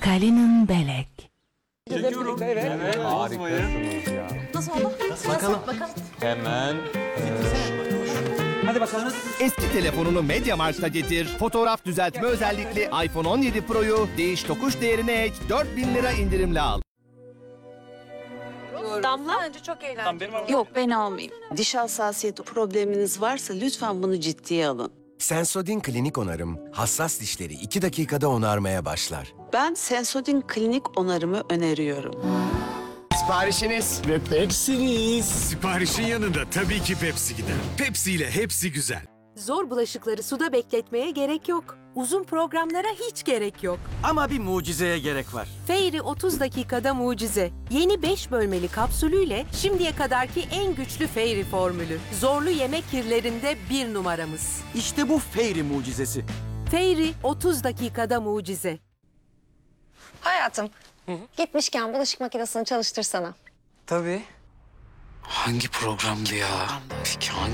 Kalinin Belek. Harikasınız ya. Nasıl oldu? Bakalım. Hemen. Hadi bakalım. Eski telefonunu MediaMarkt'a getir. Fotoğraf düzeltme özellikli iPhone 17 Pro'yu değiş tokuş değerine ek 4.000 lira indirimle al. Damla? Bence çok eğlenceli. Yok ben almayayım. Diş hassasiyeti probleminiz varsa lütfen bunu ciddiye alın. Sensodyne Klinik Onarım, hassas dişleri 2 dakikada onarmaya başlar. Ben Sensodyne Klinik Onarımı öneriyorum. Siparişiniz. Ve Pepsi'niz. Siparişin yanında tabii ki Pepsi gider. Pepsi ile hepsi güzel. Zor bulaşıkları suda bekletmeye gerek yok. Uzun programlara hiç gerek yok. Ama bir mucizeye gerek var. Fairy 30 dakikada mucize. Yeni 5 bölmeli kapsülüyle şimdiye kadarki en güçlü Fairy formülü. Zorlu yemek kirlerinde 1 numaramız. İşte bu Fairy mucizesi. Fairy 30 dakikada mucize. Hayatım, gitmişken bulaşık makinesini çalıştırsana. Tabii. Hangi programdı ya? Peki hangi